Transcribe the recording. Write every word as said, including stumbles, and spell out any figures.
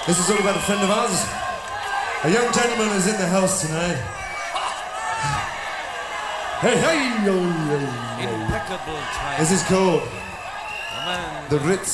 This is all about a friend of ours. A young gentleman is in the house tonight. Hey, hey, yo, yo, yo. Impeccable time. This is called The man The Ritz.